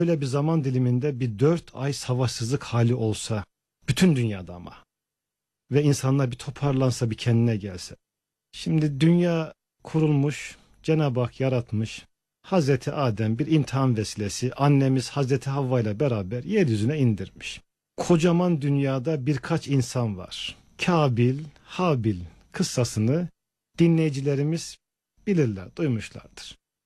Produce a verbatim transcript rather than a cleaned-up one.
Böyle bir zaman diliminde bir dört ay savaşsızlık hali olsa, bütün dünyada ama, ve insanlar bir toparlansa, bir kendine gelse. Şimdi dünya kurulmuş, Cenab-ı Hak yaratmış. Hazreti Adem bir imtihan vesilesi, annemiz Hazreti Havva ile beraber yeryüzüne indirmiş. Kocaman dünyada birkaç insan var. Kabil, Habil kıssasını dinleyicilerimiz bilirler, duymuşlardır.